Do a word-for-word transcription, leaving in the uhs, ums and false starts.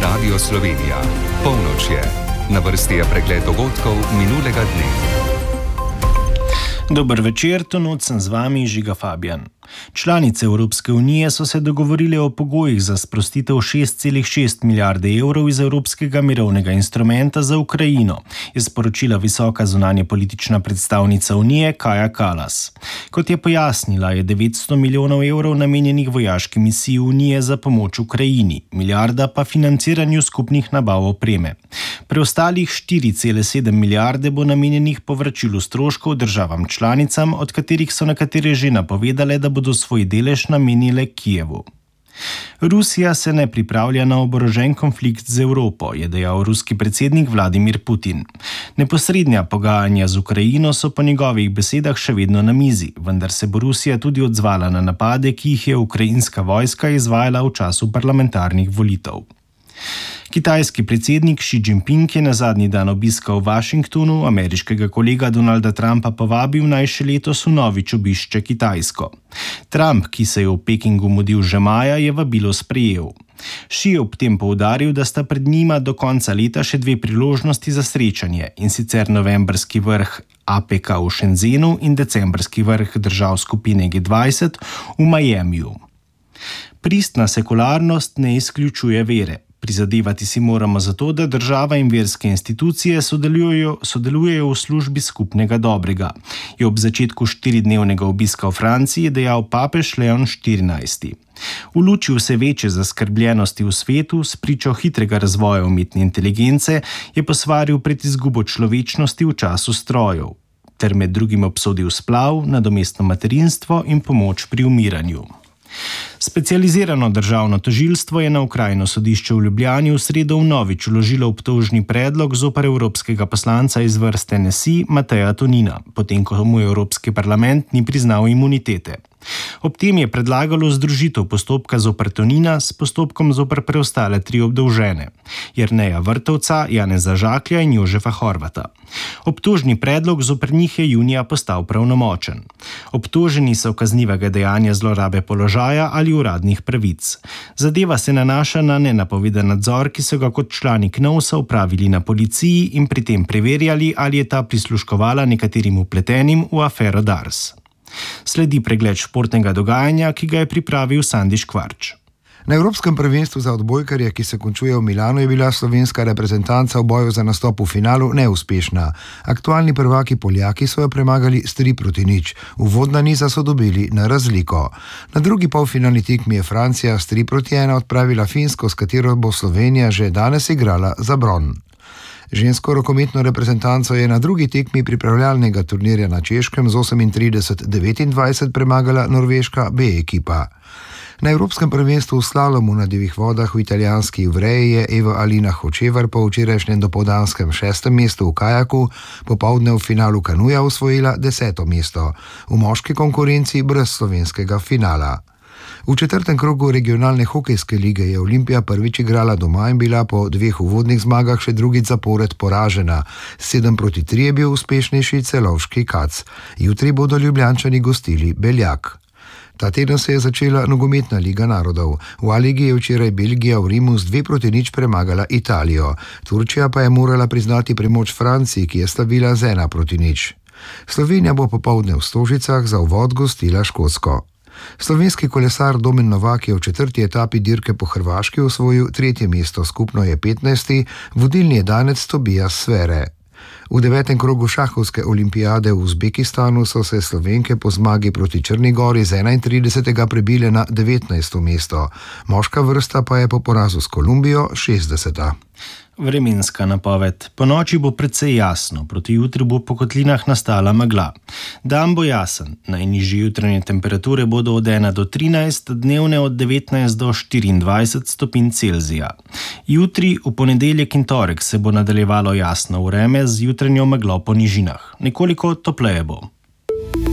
Radio Slovenija. Polnoč je. Na vrsti je pregled dogodkov minulega dne. Dober večer, to noč sem z vami Žiga Fabijan. Članice Evropske unije so se dogovorile o pogojih za sprostitev šest celih šest milijarde evrov iz Evropskega mirovnega instrumenta za Ukrajino, je sporočila visoka zunanjepolitična predstavnica Unije Kaja Kallas. Kot je pojasnila, je devetsto milijonov evrov namenjenih vojaški misiji Unije za pomoč Ukrajini, milijarda pa financiranju skupnih nabav opreme. Preostalih štiri cele sedem milijarde bo namenjenih povračilu stroškov državam članicam, od katerih so nekatere že napovedale, da bodo svoj delež namenile Kijevu. Rusija se ne pripravlja na oborožen konflikt z Evropo, je dejal ruski predsednik Vladimir Putin. Neposrednja pogajanja z Ukrajino so po njegovih besedah še vedno na mizi, vendar se bo Rusija tudi odzvala na napade, ki jih je ukrajinska vojska izvajala v času parlamentarnih volitev. Kitajski predsednik Xi Jinping je na zadnji dan obiska v Washingtonu ameriškega kolega Donalda Trumpa povabil, naj še letos vnovič obišče Kitajsko. Trump, ki se je v Pekingu mudil že maja, je vabilo sprejel. Xi je ob tem poudaril, da sta pred njima do konca leta še dve priložnosti za srečanje, in sicer novembrski vrh A P K v Shenzhenu in decembrski vrh držav skupine G dvajset v Miamiju. Pristna sekularnost ne izključuje vere. Prizadevati si moramo za to, da država in verske institucije sodelujejo, sodelujejo v službi skupnega dobrega, je ob začetku štiridnevnega obiska v Franciji dejal papež Leon štirinajsti. V luči vse večje zaskrbljenosti v svetu s pričo hitrega razvoja umetne inteligence je posvaril pred izgubo človečnosti v času strojev, ter med drugim obsodil splav, nadomestno materinstvo in pomoč pri umiranju. Specializirano državno tožilstvo je na okrajno sodišče v Ljubljani v sredo vnovič vložilo obtožni predlog zoper evropskega poslanca iz vrst N S I Mateja Tonina, potem ko mu Evropski parlament ni priznal imunitete. Ob tem je predlagalo združitev postopka zoper Tonina s postopkom zoper preostale tri obdolžene: Jerneja Vrtovca, Janeza Žaklja in Jožefa Horvata. Obtožni predlog zoper njih je junija postal pravnomočen. Obtoženi so kaznivega dejanja zlorabe položaja ali uradnih pravic. Zadeva se nanaša na nenapovedan nadzor, ki so ga kot člani Knovsa upravili na policiji in pri tem preverjali, ali je ta prisluškovala nekaterim vpletenim v afero Dars. Sledi pregled športnega dogajanja, ki ga je pripravil Sandi Škvarč. Na Evropskem prvenstvu za odbojkarje, ki se končuje v Milanu, je bila slovenska reprezentanca v boju za nastop v finalu neuspešna. Aktualni prvaki Poljaki so jo premagali s tri proti nič. Uvodna niza so dobili na razliko. Na drugi polfinalni tekmi je Francija s tri proti ena odpravila Finsko, s katero bo Slovenija že danes igrala za bron. Žensko rokometno reprezentanco je na drugi tekmi pripravljalnega turnirja na Češkem z osemintrideset devetindvajset premagala norveška B ekipa. Na Evropskem prvenstvu v slalomu na divjih vodah v italijanski Ivreji je Eva Alina Hočevar po včerajšnjem dopoldanskem šestem mestu v kajaku popoldne v finalu kanuja osvojila deseto mesto, v moški konkurenci brez slovenskega finala. V četrtem krogu regionalne hokejske lige je Olimpija prvič igrala doma in bila po dveh uvodnih zmagah še drugič zapored poražena. sedem proti tri je bil uspešnejši celovški Kac. Jutri bodo Ljubljančani gostili Beljak. Ta teden se je začela nogometna liga narodov. V A-ligi je včeraj Belgija v Rimu z dve proti nič premagala Italijo. Turčija pa je morala priznati premoč Franciji, ki je slavila z ena proti nič. Slovenija bo popoldne v Stožicah za uvod gostila Škotsko. Slovenski kolesar Domen Novak je v četrti etapi dirke po Hrvaški osvojil tretje mesto, skupno je petnajsti, vodilni je danec Tobias Svere. V devetem krogu šahovske olimpijade v Uzbekistanu so se Slovenke po zmagi proti Črni Gori z enaintridesetega prebile na devetnajsto mesto. Moška vrsta pa je po porazu s Kolumbijo šestdeseta. Vremenska napoved. Po noči bo precej jasno, proti jutri bo po kotlinah nastala megla. Dan bo jasen, najnižje jutranje temperature bodo od ena do trinajst, dnevne od devetnajst do štiriindvajset stopinj Celzija. Jutri, v ponedeljek in torek se bo nadaljevalo jasno vreme z jutranjo meglo po nižinah. Nekoliko topleje bo.